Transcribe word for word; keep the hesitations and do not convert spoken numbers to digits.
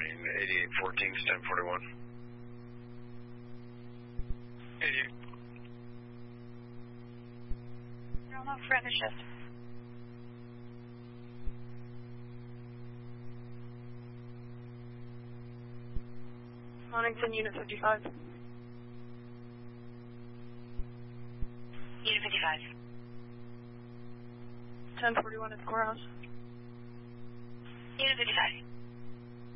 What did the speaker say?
nine, eighty-eight fourteen, ten forty-one. eighty-eight. No, no, for the shift. Huntington, Unit fifty-five. Unit fifty-five. ten forty-one at the courthouse. Unit fifty-five.